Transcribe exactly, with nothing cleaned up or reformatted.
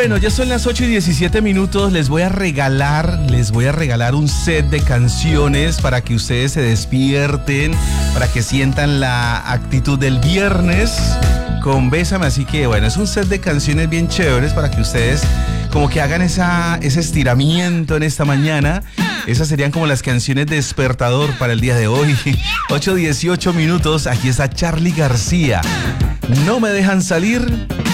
Bueno, ya son las ocho y diecisiete minutos. Les voy a regalar, les voy a regalar un set de canciones para que ustedes se despierten, para que sientan la actitud del viernes con Bésame. Así que bueno, es un set de canciones bien chéveres para que ustedes como que hagan esa, ese estiramiento en esta mañana. Esas serían como las canciones despertador para el día de hoy. ocho dieciocho minutos, aquí está Charly García. No me dejan salir.